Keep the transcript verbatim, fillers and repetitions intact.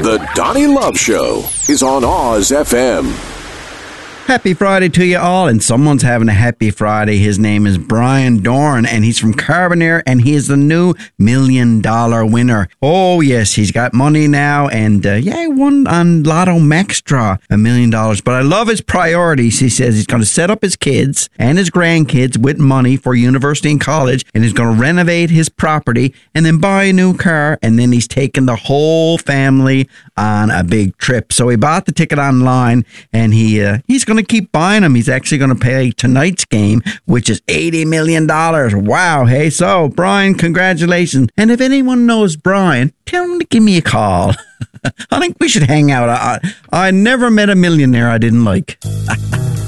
The Donnie Love Show is on Oz F M. Happy Friday to you all, and someone's having a happy Friday. His name is Brian Dorn, and he's from Carbonear, and he is the new million dollar winner. Oh, yes, he's got money now, and uh, yeah, he won on Lotto Max Draw a million dollars. But I love his priorities. He says he's going to set up his kids and his grandkids with money for university and college, and he's going to renovate his property and then buy a new car, and then he's taking the whole family on a big trip. So he bought the ticket online, and he uh, he's going to keep buying them. He's actually going to pay tonight's game, which is eighty million dollars. Wow. Hey, so Brian, congratulations. And if anyone knows Brian, tell him to give me a call. I think we should hang out. I, I never met a millionaire I didn't like.